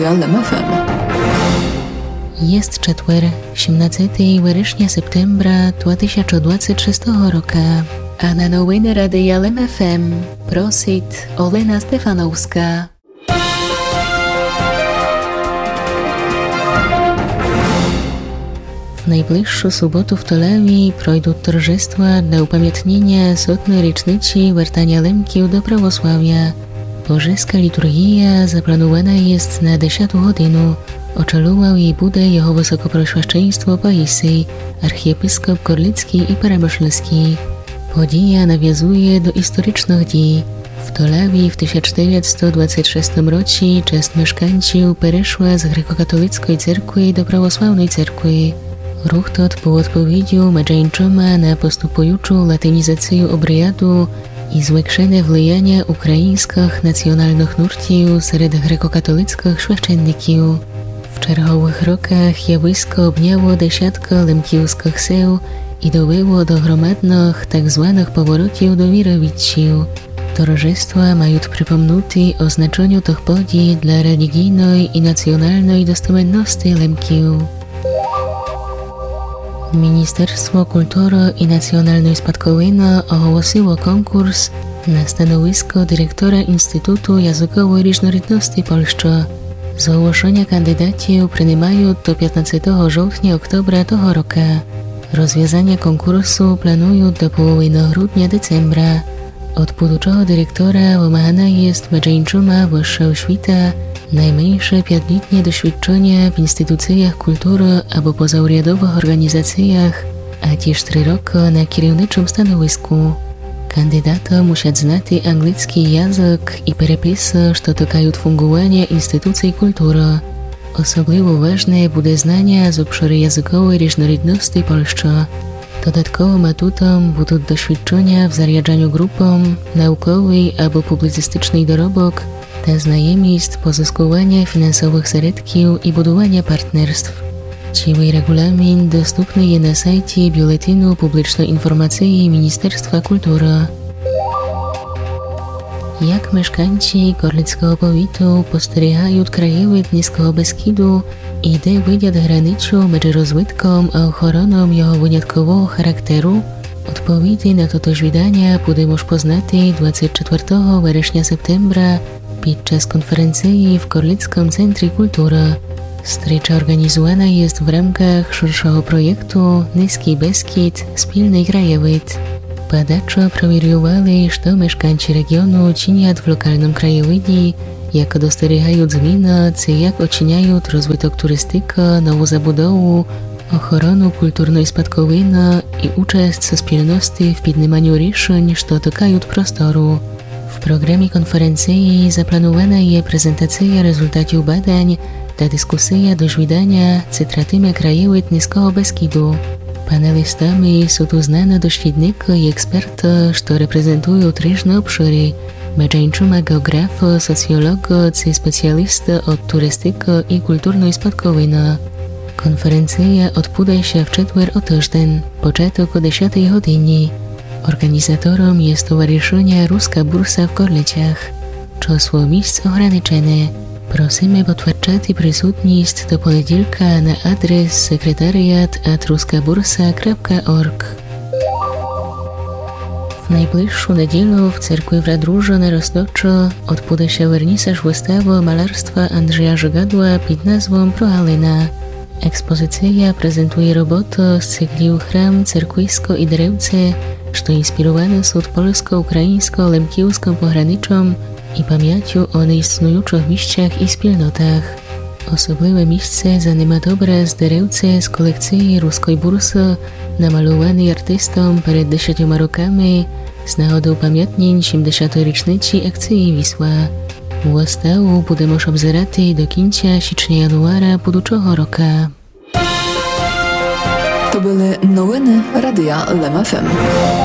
LEM FM. Jest четвер, 17 вересня септембра 2026 року, а на новини Радія LEM FM просить Олена Стефановська. W najbliższą sobotę w Tolewi projdą торжества dla upamiętnienia 100. rocznicy wертania Lemkiów do prawosławia. Bożyska liturgia zaplanowana jest na 10 godzinę. Oczeluwał jej budę jego wysokoproświadczeństwo Paisy, archiepiskop Korlicki i Peremyślski. Podija nawiązuje do historycznych dni. W Tolewi w 1926 roku część mieszkańców przeszła z grekokatolickiej cerkwi do prawosławnej cerkwi. Ruch tot był odpowiedzią męczeńczoma na postępującą latynizację obrędu i zwiększone wpływanie ukraińskich nacjonalnych nurtów wśród grekokatolickich święcenników. W czerwonych rokach zjawisko obniało dziesiątki lemkiewskich seł i dobyło do gromadnych tzw. powrotów do wirowiczów. Towarzystwa mają przypomnieć o znaczeniu tych podii dla religijnej i nacjonalnej dostępności Lemkiów. Ministerstwo Kultury i Nacjonalnej Spadkowiny ogłosiło konkurs na stanowisko dyrektora Instytutu Językowej Różnorodności Polski. Zgłoszenia kandydatów przyjmują do 15 sierpnia-oktobra tego roku. Rozwiązanie konkursu planują do połowy grudnia-decembra. Od budżetu dyrektora wymagana jest męczeńczoma wyższa oświata, najmniejsze 5-letnie doświadczenie w instytucjach kultury albo pozarządowych organizacjach, a też 3 roki na kierowniczym stanowisku. Kandydaty muszą znać angielski język i przepisy, które dotykają fungowania instytucji kultury. Osobliwie ważne będzie znanie z obszaru językowej różnorodności Polski. Dodatkowym atutem będą doświadczenia w zarządzaniu grupą, naukowy albo publicystyczny dorobek, ta znajomość pozyskiwania finansowych środków i budowania partnerstw. Cały regulamin dostępny jest na sajcie Biuletynu Publicznej Informacji Ministerstwa Kultury. Jak mieszkańcy Korlickiego powiatu postrzegają krajowid Niskiego Beskidu i gdy wyjdzie granicą między rozwitką a ochroną jego wyjątkowego charakteru, odpowiedzi na to doświadczenie będą już poznać 24 września-septembra podczas konferencji w Korlickim Centrum Kultury. Strecza organizowana jest w ramach szerszego projektu Niski Beskid – Wspólny krajowid. Badacze przewidywali, że mieszkańcy regionu czynią w lokalnym krajowidzie, jak dostrzegają zmiany, jak oceniają rozwój turystyki, nową zabudowę, ochronę kulturnej spadkowiny i uczest wspólności w podejmowaniu rozwiązań, które dotykają prostoru. W programie konferencji zaplanowana jest prezentacja rezultatów badań, ta dyskusja doświadczenia cytratymi krajowid Niskiego Beskidu. Panelistami są tu znane doświadcznicy i eksperci, którzy reprezentują różne obszary, męczeńczoma geografi, socjolodzy i specjaliści od turystyki i kulturnej spadkowiny. Konferencja odbędzie się w czwartek o tydzień, początek o 10 godzinie. Organizatorem jest Stowarzyszenie Ruska Bursa w Korlicach. Czasło miejsc ograniczone. Prosimy potwierdzać przysutność do poniedziałku na adres sekretariat@ruskabursa.org. W najbliższą niedzielę w cerkwi w Radróży na Roztoczu odbędzie się wernisaż wystawy malarstwa Andrzeja Żygadła pod nazwą Proalina. Ekspozycja prezentuje roboty z cyklu Chram Cerkwisko i Drewce, które inspirowane są polsko-ukraińsko-lemkiewskim pograniczem i pamięcią o nieistniejących miejscach i wspólnotach. Osobliwe miejsce zajmuje obraz Drewce z kolekcji Ruskiej Bursy, namalowany artystą przed 10 rokami z nagrodą upamiętnień 70. rocznicy akcji Wisła. Wystawę będziemy obserwować do końca sierpnia-januara budżego roku. To były nowiny Radia LEM FM.